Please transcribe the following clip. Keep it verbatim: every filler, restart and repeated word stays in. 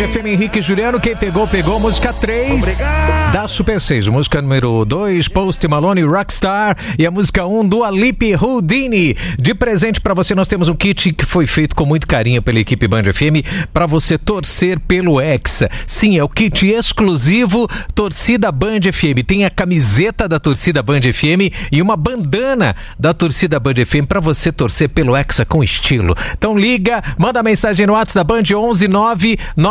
F M, Henrique e Juliano. Quem pegou, pegou. Música três Obrigado. Da Super seis. Música número dois, Post Malone, Rockstar. E a música um, Dua Lipa, Houdini. De presente pra você, nós temos um kit que foi feito com muito carinho pela equipe Band F M pra você torcer pelo Hexa. Sim, é o kit exclusivo Torcida Band F M. Tem a camiseta da Torcida Band F M e uma bandana da Torcida Band F M pra você torcer pelo Hexa com estilo. Então liga, manda mensagem no WhatsApp da Band onze nove